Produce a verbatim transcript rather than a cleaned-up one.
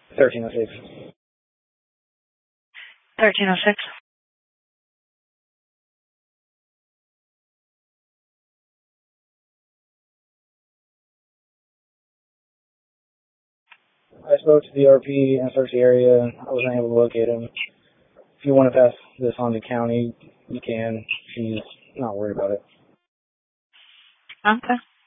thirteen oh six. thirteen oh six. I spoke to the R P and searched the area. I wasn't able to locate him. If you want to pass this on to county, you can. She's not worried about it. Okay.